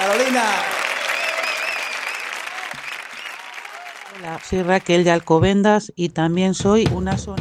Carolina. Hola, soy Raquel de Alcobendas y también soy una sonora.